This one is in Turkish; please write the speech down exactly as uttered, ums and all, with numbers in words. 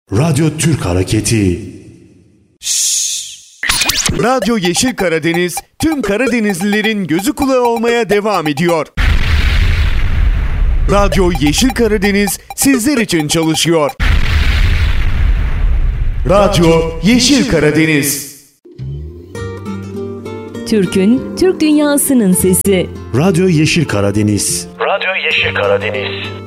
Radyo Türk Hareketi. Şşş. Radyo Yeşil Karadeniz tüm Karadenizlilerin gözü kulağı olmaya devam ediyor. Radyo Yeşil Karadeniz sizler için çalışıyor. Radyo Yeşil Karadeniz. Türk'ün, Türk dünyasının sesi. Radyo Yeşil Karadeniz. Radyo Yeşil Karadeniz.